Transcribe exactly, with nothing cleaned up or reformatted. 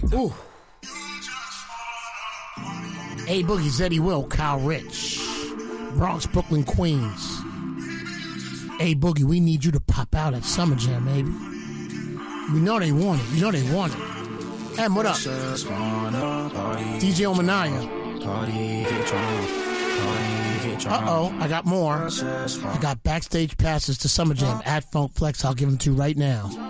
Ooh. A Boogie said he will. Kyle Rich. Bronx, Brooklyn, Queens. A Boogie, we need you to pop out at Summer Jam, baby. You know they want it. You know they want it. Em, what up? D J Omanaya. Uh-oh, I got more. I got backstage passes to Summer Jam at Funk Flex. I'll give them to you right now.